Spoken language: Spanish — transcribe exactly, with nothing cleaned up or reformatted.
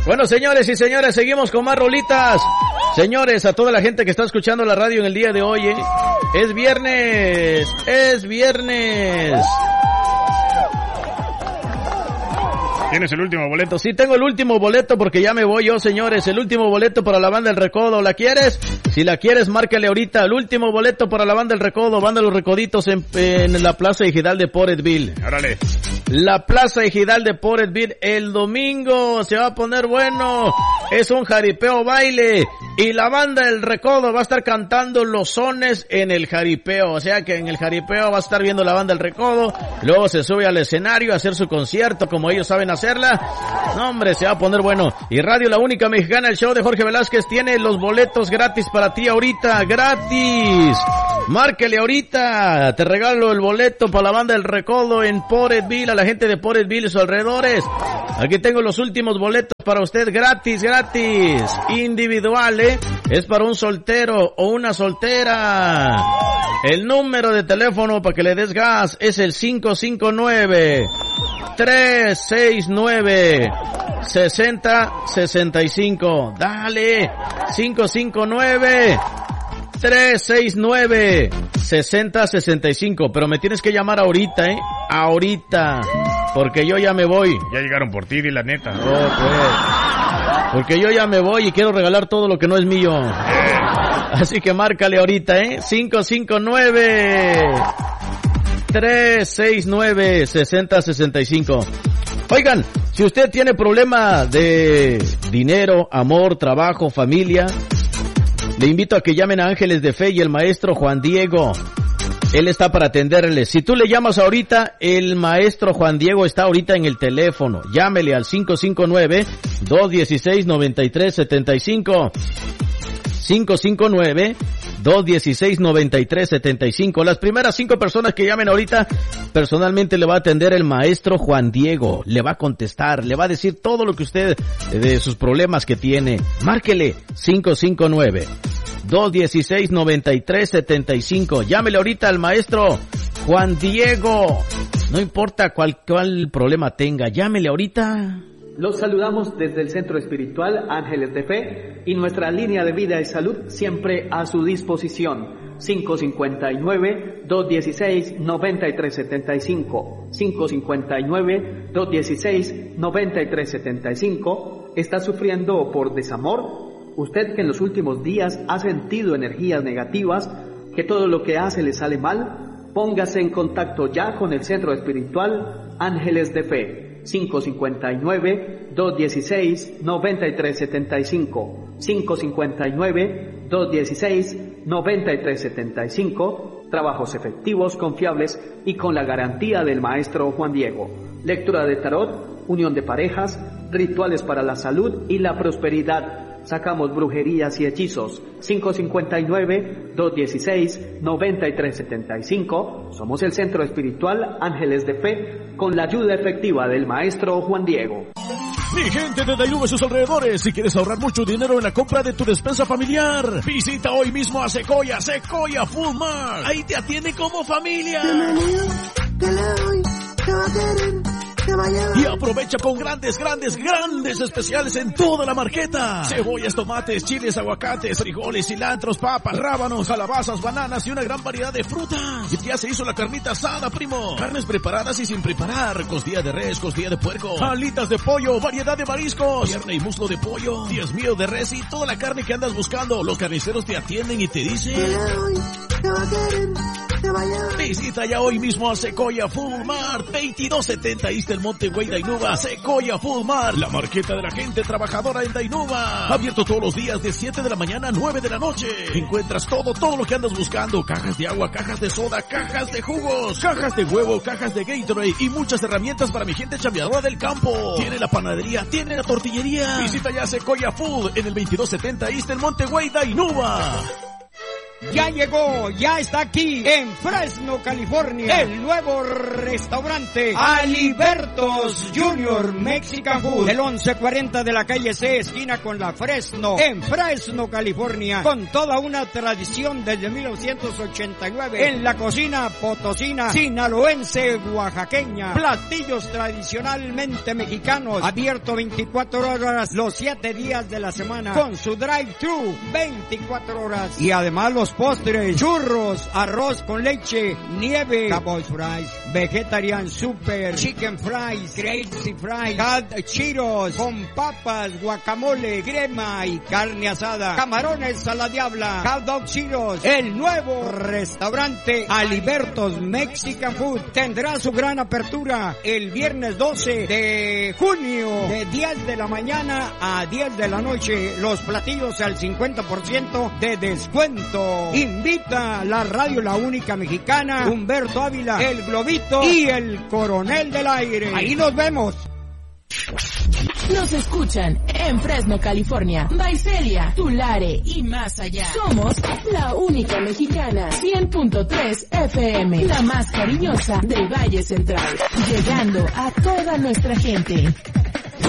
Bueno, señores y señores, seguimos con más rolitas. Señores, a toda la gente que está escuchando la radio en el día de hoy, ¿eh? Es viernes, es viernes. ¿Tienes el último boleto? Sí, tengo el último boleto porque ya me voy yo, señores. El último boleto para la banda El Recodo. ¿La quieres? Si la quieres, márcale ahorita. El último boleto para la banda El Recodo. Banda Los Recoditos en, en la Plaza Ejidal de Poretville. Órale. La Plaza Ejidal de Poretville el domingo. Se va a poner bueno. Es un jaripeo baile. Y la banda El Recodo va a estar cantando los sones en el jaripeo. O sea que en el jaripeo va a estar viendo la banda El Recodo. Luego se sube al escenario a hacer su concierto como ellos saben hacerla. No, hombre, se va a poner bueno. Y Radio La Única Mexicana, el show de Jorge Velázquez, tiene los boletos gratis para ti ahorita. ¡Gratis! Márquele ahorita. Te regalo el boleto para la banda El Recodo en Poretville, a la gente de Poretville y sus alrededores. Aquí tengo los últimos boletos para usted, gratis, gratis. Individual, ¿eh? Es para un soltero o una soltera. El número de teléfono para que le des gas es el cinco cinco nueve, tres seis nueve, seis cero seis cinco. Dale, cinco cinco nueve, tres seis nueve, seis cero seis cinco. Pero me tienes que llamar ahorita, ¿eh? Ahorita. Porque yo ya me voy. Ya llegaron por ti, di la neta. Oh, pues. Porque yo ya me voy y quiero regalar todo lo que no es mío. Así que márcale ahorita, ¿eh? cinco cinco nueve, tres seis nueve, seis cero seis cinco. Oigan, si usted tiene problema de dinero, amor, trabajo, familia, le invito a que llamen a Ángeles de Fe y el maestro Juan Diego. Él está para atenderle. Si tú le llamas ahorita, el maestro Juan Diego está ahorita en el teléfono. Llámele al cinco cinco nueve, dos uno seis, nueve tres siete cinco. cinco cinco nueve, dos uno seis, nueve tres siete cinco. Las primeras cinco personas que llamen ahorita, personalmente le va a atender el maestro Juan Diego. Le va a contestar, le va a decir todo lo que usted, de sus problemas que tiene. Márquele cinco cinco nueve, dos uno seis, nueve tres siete cinco. Llámele ahorita al maestro Juan Diego. No importa cuál, cuál problema tenga, llámele ahorita. Los saludamos desde el Centro Espiritual Ángeles de Fe y nuestra línea de vida y salud siempre a su disposición. cinco cinco nueve, dos uno seis, nueve tres siete cinco. cinco cinco nueve, dos uno seis, nueve tres siete cinco. ¿Está sufriendo por desamor? Usted que en los últimos días ha sentido energías negativas, que todo lo que hace le sale mal, póngase en contacto ya con el Centro Espiritual Ángeles de Fe. cinco cinco nueve, dos uno seis, nueve tres siete cinco. cinco cinco nueve, dos uno seis, nueve tres siete cinco. Trabajos efectivos, confiables y con la garantía del maestro Juan Diego. Lectura de tarot, unión de parejas, rituales para la salud y la prosperidad. Sacamos brujerías y hechizos. cinco cinco nueve, dos uno seis, nueve tres siete cinco. Somos el Centro Espiritual Ángeles de Fe con la ayuda efectiva del maestro Juan Diego. Mi gente de Dayuba y sus alrededores, si quieres ahorrar mucho dinero en la compra de tu despensa familiar, visita hoy mismo a Sequoia, Sequoia Food Mart. Ahí te atiende como familia. ¿Qué le doy? ¿Qué va a querer? Y aprovecha con grandes, grandes, grandes especiales en toda la marqueta. Cebollas, tomates, chiles, aguacates, frijoles, cilantros, papas, rábanos, calabazas, bananas y una gran variedad de frutas. Y ya se hizo la carnita asada, primo. Carnes preparadas y sin preparar. Costilla de res, costilla de puerco, alitas de pollo, variedad de mariscos, pierna y muslo de pollo, diez mío de res y toda la carne que andas buscando. Los carniceros te atienden y te dicen: ¿qué va a querer? ¿Qué vaya? Visita ya hoy mismo a Sequoia Food Mart, veintidós setenta East del Monte Güey, Dainuba. Sequoia Food Mart, la marqueta de la gente trabajadora en Dainuba. Abierto todos los días de siete de la mañana a nueve de la noche. Encuentras todo, todo lo que andas buscando. Cajas de agua, cajas de soda, cajas de jugos, cajas de huevo, cajas de Gatorade y muchas herramientas para mi gente chambeadora del campo. Tiene la panadería, tiene la tortillería. Visita ya Sequoia Food en el veintidós setenta East del Monte Güey, Dainuba. Ya llegó, ya está aquí en Fresno, California, el nuevo restaurante Alibertos Junior Mexican Food, el once cuarenta de la calle C, esquina con la Fresno, en Fresno, California, con toda una tradición desde mil novecientos ochenta y nueve, en la cocina potosina, sinaloense, oaxaqueña, platillos tradicionalmente mexicanos, abierto veinticuatro horas los siete días de la semana, con su drive-thru veinticuatro horas, y además los postres, churros, arroz con leche, nieve, Cowboy Fries, Vegetarian Super, Chicken Fries, Crazy Fries, Hot Cheetos, con papas, guacamole, crema y carne asada, camarones a la diabla, Hot Dog Cheetos. El nuevo restaurante Alibertos Mexican Food tendrá su gran apertura el viernes doce de junio, de diez de la mañana a diez de la noche. Los platillos al cincuenta por ciento de descuento. Invita la radio La Única Mexicana, Humberto Ávila, El Globito y el Coronel del Aire. Ahí nos vemos. Nos escuchan en Fresno, California, Visalia, Tulare y más allá. Somos La Única Mexicana, cien punto tres F M, la más cariñosa del Valle Central, llegando a toda nuestra gente.